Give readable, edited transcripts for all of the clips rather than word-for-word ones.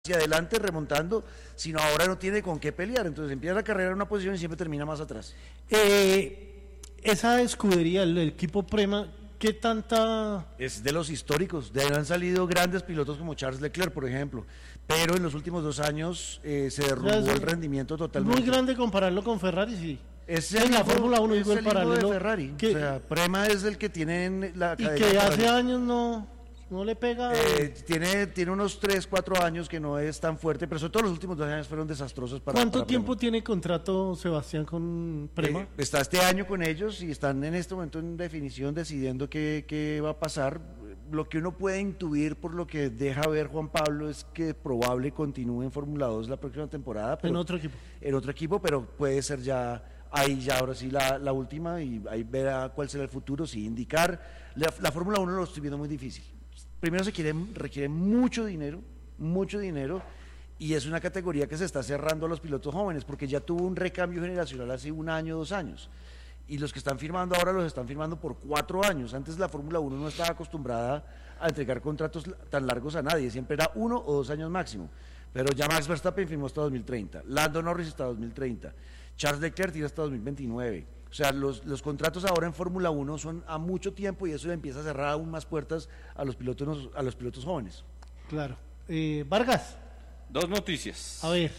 hacia adelante remontando, sino ahora no tiene con qué pelear, entonces empieza la carrera en una posición y siempre termina más atrás. Esa escudería, el equipo Prema, ¿qué tanta...? Es de los históricos, de ahí han salido grandes pilotos como Charles Leclerc, por ejemplo, pero en los últimos 2 años se derrumbó el rendimiento totalmente. Muy grande compararlo con Ferrari, sí. Es en la Fórmula 1 es el paralelo de Ferrari, o sea, Prema es el que tiene la y que hace años no le pega. Tiene unos 3, 4 años que no es tan fuerte, pero sobre todo los últimos 2 años fueron desastrosos para ¿Cuánto tiempo Prema. tiene contrato Sebastián con Prema? Está este año con ellos y están en este momento en definición decidiendo qué va a pasar. Lo que uno puede intuir por lo que deja ver Juan Pablo es que probable continúe en Fórmula 2 la próxima temporada. Pero, en otro equipo. En otro equipo, pero puede ser ya ahora sí la última y ahí verá cuál será el futuro, sí, indicar. La Fórmula 1 lo estoy viendo muy difícil. Primero requiere mucho dinero, y es una categoría que se está cerrando a los pilotos jóvenes, porque ya tuvo un recambio generacional hace 1 año, 2 años, y los que están firmando ahora los están firmando por 4 años. Antes la Fórmula 1 no estaba acostumbrada a entregar contratos tan largos a nadie, siempre era 1 o 2 años máximo, pero ya Max Verstappen firmó hasta 2030, Lando Norris hasta 2030, Charles Leclerc tiene hasta 2029. O sea, los contratos ahora en Fórmula 1 son a mucho tiempo y eso le empieza a cerrar aún más puertas a los pilotos jóvenes. Claro. Vargas. 2 noticias. A ver.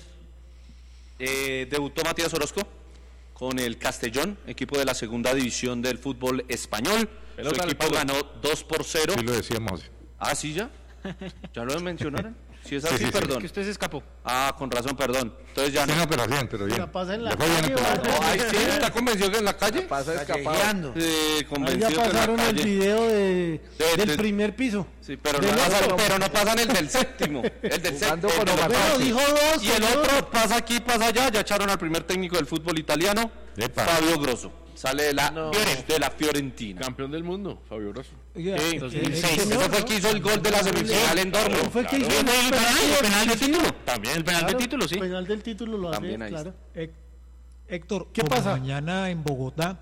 Debutó Matías Orozco con el Castellón, equipo de la segunda división del fútbol español. Su equipo ganó 2-0. Sí, lo decíamos. Ah, ¿sí ya? ¿Ya lo mencionaron? Si es así, perdón. Es que usted se escapó. Ah, con razón, perdón. Entonces ya no. Sí, pero bien, pero bien. La pasa en la calle. Ay, sí, ¿está convencido que en la calle? Pasa escapando. Ahí ya pasaron el video del primer piso. Sí, pero no pasan el del séptimo. El del séptimo. Pero dijo 2. Y el otro pasa aquí, pasa allá. Ya echaron al primer técnico del fútbol italiano, Fabio Grosso. Sale de la Fiorentina. Campeón del mundo, Fabio Grosso. 2006. Ese fue el que hizo el gol de la semifinal en Dortmund. Fue el que hizo el penal del título. También el penal del título, sí. El penal del título lo hace, claro. Héctor, ¿qué pasa? Mañana en Bogotá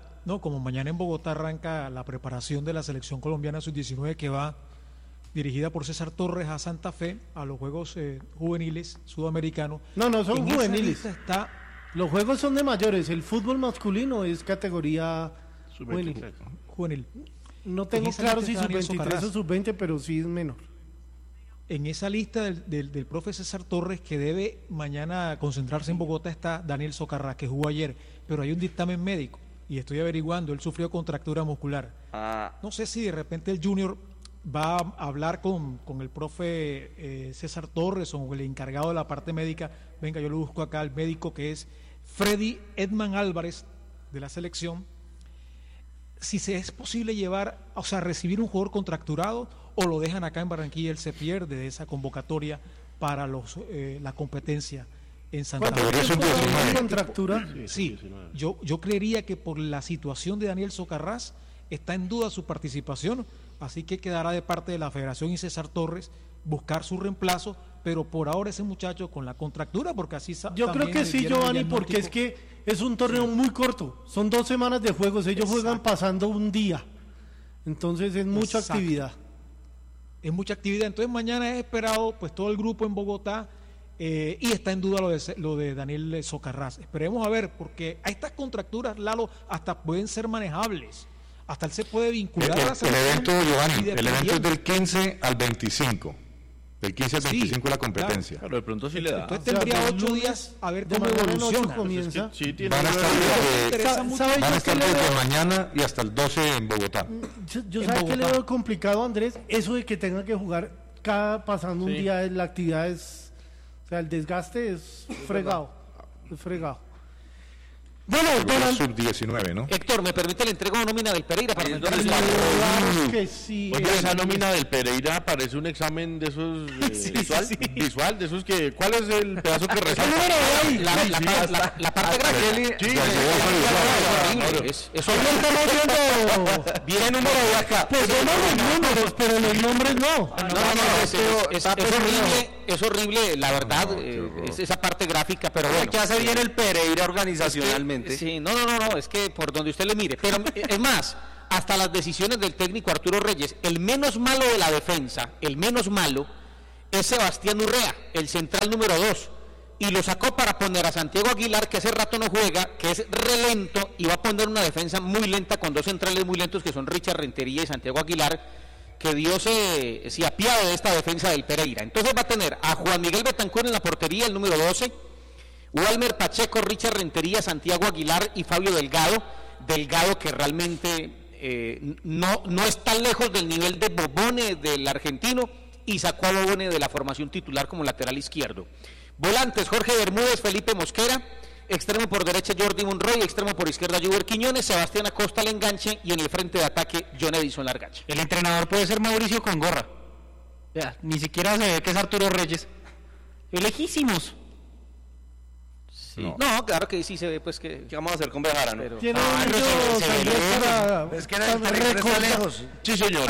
arranca la preparación de la selección colombiana sub-19 que va dirigida por César Torres a Santa Fe, a los Juegos Juveniles Sudamericanos. No son juveniles. Está los juegos son de mayores, el fútbol masculino es categoría juvenil. No tengo claro si sub-23 o sub-20, pero sí es menor. En esa lista del profe César Torres, que debe mañana concentrarse en Bogotá, está Daniel Socarrás, que jugó ayer, pero hay un dictamen médico, y estoy averiguando, él sufrió contractura muscular. No sé si de repente el Junior va a hablar con el profe César Torres o el encargado de la parte médica. Venga, yo lo busco acá, el médico que es Freddy Edman Álvarez de la selección, si se es posible recibir un jugador contracturado o lo dejan acá en Barranquilla, él se pierde de esa convocatoria para la competencia en Santa Fe. ¿Contractura? Sí, yo creería que por la situación de Daniel Socarrás está en duda su participación, así que quedará de parte de la Federación y César Torres buscar su reemplazo, pero por ahora ese muchacho con la contractura, porque así yo creo que sí, Giovanni, porque es que es un torneo muy corto, son 2 semanas de juegos, ellos juegan pasando un día, entonces es mucha actividad. Es mucha actividad, entonces mañana es esperado pues todo el grupo en Bogotá, y está en duda lo de Daniel Socarrás. Esperemos a ver, porque a estas contracturas, Lalo, hasta pueden ser manejables. Hasta él se puede vincular a la selección. El evento, Giovanni, el evento es del 15 al 25. Del 15 al 25 la competencia. Claro, de pronto sí le da. Entonces tendría 8 días a ver cómo evoluciona. Comienza. Van a estar desde mañana y hasta el 12 en Bogotá. Yo sabes que le veo complicado, Andrés, eso de que tenga que jugar pasando un día, la actividad es, o sea, el desgaste es fregado. Bueno, sub-19, ¿no? Héctor, ¿me permite la entrega de nómina del Pereira para claro que sí. Oye, esa nómina del Pereira parece un examen de esos visual, de esos que ¿cuál es el pedazo que resalta? La parte gráfica. Eso no viene número de acá. Pues son los números, pero los nombres no. Es horrible, la verdad, es esa parte gráfica, pero bueno. ¿Qué hace bien el Pereira organizacionalmente? Sí, no, es que por donde usted le mire, pero es más, hasta las decisiones del técnico Arturo Reyes, el menos malo de la defensa, el menos malo, es Sebastián Urrea, el central número 2, y lo sacó para poner a Santiago Aguilar, que hace rato no juega, que es relento, y va a poner una defensa muy lenta con dos centrales muy lentos que son Richard Rentería y Santiago Aguilar, que Dios se apiade de esta defensa del Pereira. Entonces va a tener a Juan Miguel Betancur en la portería, el número 12, Walmer Pacheco, Richard Rentería, Santiago Aguilar y Fabio Delgado que realmente no está lejos del nivel de Bobone del argentino, y sacó a Bobone de la formación titular como lateral izquierdo. Volantes: Jorge Bermúdez, Felipe Mosquera, extremo por derecha Jordi Monroy, extremo por izquierda Juber Quiñones, Sebastián Acosta al enganche, y en el frente de ataque John Edison Largache. El entrenador puede ser Mauricio Congorra. Ya, ni siquiera se ve que es Arturo Reyes. Lejísimos. Sí. No, claro que sí se ve, pues que... ¿Qué vamos a hacer con Bejarano? Pero... Tiene es que era está lejos. Sí, señor.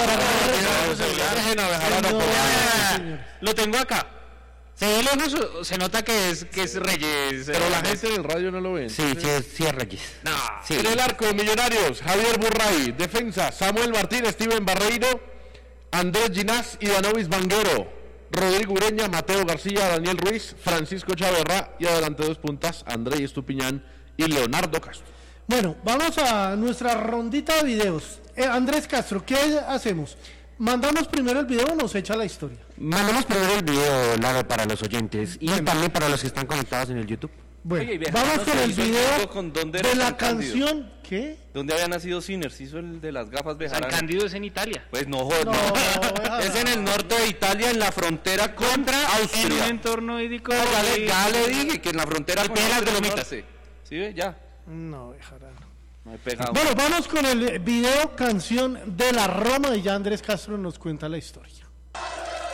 Lo tengo acá. Se ve lejos, se nota que es Reyes. Pero la gente del radio no lo ve. Sí es Reyes. No. Sí. En el arco de Millonarios, Javier Burray. Defensa: Samuel Martín, Steven Barreiro, Andrés Ginás y Danovis Vanguero. Rodrigo Ureña, Mateo García, Daniel Ruiz, Francisco Chaverra, y adelante 2 puntas, André Estupiñán y Leonardo Castro. Bueno, vamos a nuestra rondita de videos. Andrés Castro, ¿qué hacemos? ¿Mandamos primero el video o nos echa la historia? Mandamos primero el video, Lalo, para los oyentes y también para los que están conectados en el YouTube. Bueno, vamos con el video de la canción. ¿Qué? ¿Dónde había nacido Sinner? ¿Se hizo el de las gafas Bejarano? San Cándido es en Italia. Pues no. Es en el norte de Italia, en la frontera contra Austria. En un entorno hídrico. Ya le dije que en la frontera con Austria. ¿Sí ve? Ya. No, Bejarano. No hay pegado. Bueno, vamos con el video canción de la Roma, y ya Andrés Castro nos cuenta la historia.